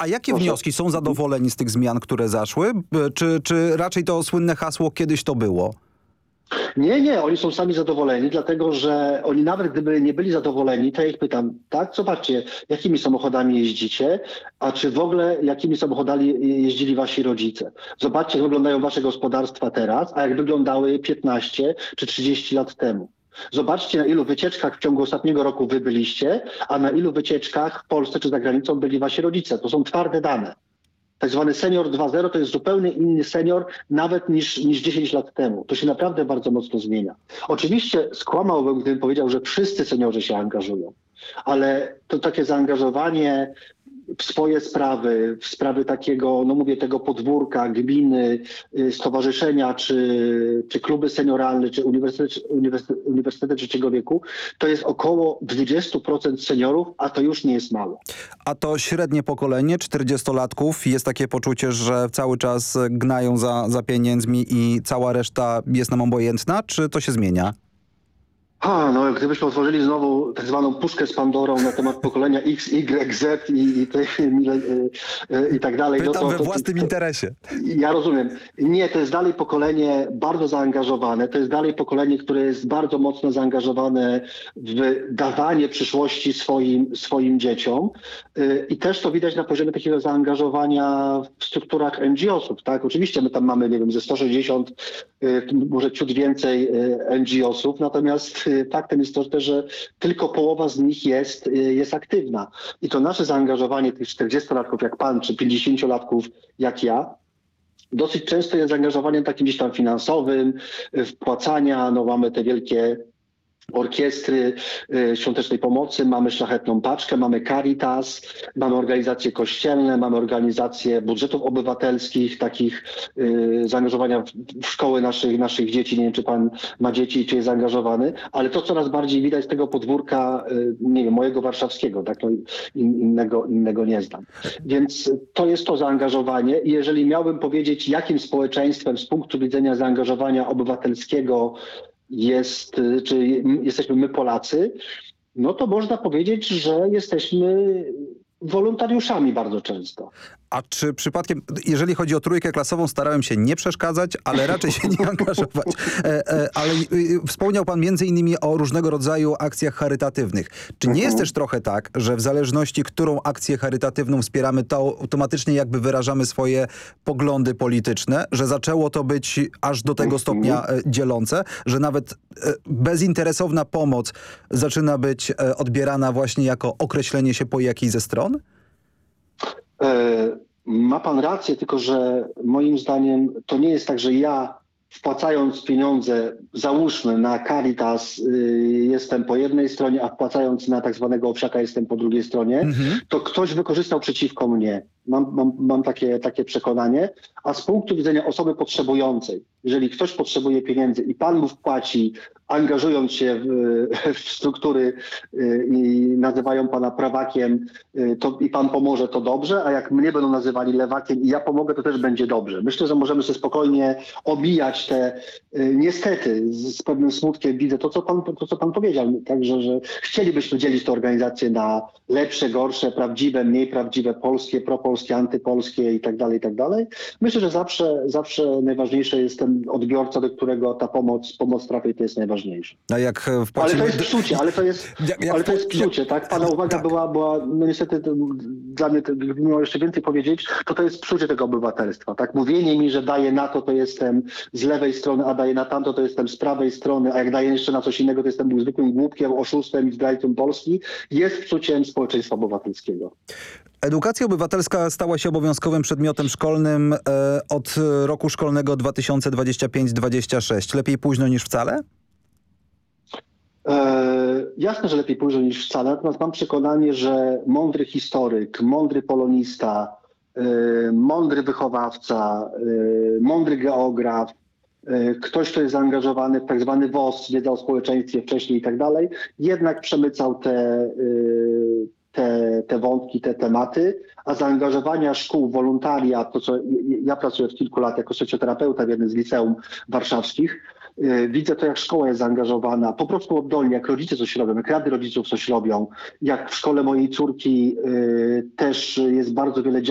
A jakie Proszę. wnioski? Są zadowoleni z tych zmian, które zaszły? Czy raczej to słynne hasło kiedyś to było? Nie, oni są sami zadowoleni, dlatego że oni nawet gdyby nie byli zadowoleni, to ja ich pytam, tak, zobaczcie, jakimi samochodami jeździcie, a czy w ogóle jakimi samochodami jeździli wasi rodzice? Zobaczcie, jak wyglądają wasze gospodarstwa teraz, a jak wyglądały 15 czy 30 lat temu. Zobaczcie, na ilu wycieczkach w ciągu ostatniego roku wy byliście, a na ilu wycieczkach w Polsce czy za granicą byli wasi rodzice. To są twarde dane. Tak zwany senior 2.0 to jest zupełnie inny senior nawet niż 10 lat temu. To się naprawdę bardzo mocno zmienia. Oczywiście skłamałbym, gdybym powiedział, że wszyscy seniorzy się angażują, ale to takie zaangażowanie w swoje sprawy, w sprawy takiego, no mówię, tego podwórka, gminy, stowarzyszenia, czy kluby senioralne, czy uniwersytety trzeciego wieku, to jest około 20% seniorów, a to już nie jest mało. A to średnie pokolenie 40-latków jest takie poczucie, że cały czas gnają za pieniędzmi i cała reszta jest nam obojętna, czy to się zmienia? No gdybyśmy otworzyli znowu tak zwaną puszkę z Pandorą na temat pokolenia X, Y, Z i tak dalej. Pytam we własnym interesie. Ja rozumiem. Nie, to jest dalej pokolenie bardzo zaangażowane. To jest dalej pokolenie, które jest bardzo mocno zaangażowane w dawanie przyszłości swoim dzieciom. I też to widać na poziomie takiego zaangażowania w strukturach NGO-sów. Tak? Oczywiście my tam mamy, nie wiem, ze 160, może ciut więcej NGO-sów, natomiast faktem jest to też, że tylko połowa z nich jest aktywna. I to nasze zaangażowanie tych 40-latków jak pan, czy 50-latków jak ja, dosyć często jest zaangażowaniem takim gdzieś tam finansowym, wpłacania, no mamy te wielkie orkiestry świątecznej pomocy, mamy Szlachetną Paczkę, mamy Caritas, mamy organizacje kościelne, mamy organizacje budżetów obywatelskich, takich zaangażowania w szkoły naszych dzieci. Nie wiem, czy pan ma dzieci i czy jest zaangażowany, ale to coraz bardziej widać z tego podwórka, nie wiem, mojego warszawskiego, tak, no, innego nie znam. Więc to jest to zaangażowanie i jeżeli miałbym powiedzieć, jakim społeczeństwem z punktu widzenia zaangażowania obywatelskiego czy jesteśmy my Polacy, no to można powiedzieć, że jesteśmy wolontariuszami bardzo często. A czy przypadkiem, jeżeli chodzi o trójkę klasową, starałem się nie przeszkadzać, ale raczej się nie angażować. Ale wspomniał pan między innymi o różnego rodzaju akcjach charytatywnych. Czy nie jest też trochę tak, że w zależności, którą akcję charytatywną wspieramy, to automatycznie jakby wyrażamy swoje poglądy polityczne, że zaczęło to być aż do tego stopnia dzielące, że nawet bezinteresowna pomoc zaczyna być odbierana właśnie jako określenie się po jakiej ze stron? Ma pan rację, tylko że moim zdaniem to nie jest tak, że ja wpłacając pieniądze, załóżmy na Caritas, jestem po jednej stronie, a wpłacając na tak zwanego Owsiaka jestem po drugiej stronie, to ktoś wykorzystał przeciwko mnie. Mam takie przekonanie, a z punktu widzenia osoby potrzebującej, jeżeli ktoś potrzebuje pieniędzy i pan mu wpłaci, angażując się w struktury i nazywają pana prawakiem, i pan pomoże, to dobrze, a jak mnie będą nazywali lewakiem i ja pomogę, to też będzie dobrze. Myślę, że możemy sobie spokojnie omijać te, niestety z pewnym smutkiem widzę to, co pan powiedział, także, że chcielibyśmy dzielić te organizacje na lepsze, gorsze, prawdziwe, mniej prawdziwe, polskie, propolskie, antypolskie i tak dalej. Myślę, że zawsze najważniejsze jest ten odbiorca, do którego ta pomoc trafi, to jest najważniejsze. A jak wpłacimy... Ale to jest psucie, to jest psucie, tak? Pana uwaga tak. była, no niestety dla mnie, gdybym miał jeszcze więcej powiedzieć, to jest psucie tego obywatelstwa, tak? Mówienie mi, że daję na to jestem z lewej strony, a daję na tamto, to jestem z prawej strony, a jak daję jeszcze na coś innego, to jestem zwykłym głupkiem, oszustem i zdrajcą Polski, jest psuciem społeczeństwa obywatelskiego. Edukacja obywatelska stała się obowiązkowym przedmiotem szkolnym od roku szkolnego 2025-26. Lepiej późno niż wcale? Jasne, że lepiej późno niż wcale, natomiast mam przekonanie, że mądry historyk, mądry polonista, mądry wychowawca, mądry geograf, ktoś, kto jest zaangażowany w tak zwany WOS, wiedza o społeczeństwie wcześniej i tak dalej, jednak przemycał te wątki, te tematy, a zaangażowania szkół, wolontariat, to co ja pracuję od kilku lat jako socjoterapeuta w jednym z liceum warszawskich, widzę to, jak szkoła jest zaangażowana, po prostu oddolnie, jak rodzice coś robią, jak rady rodziców coś robią, jak w szkole mojej córki też jest bardzo wiele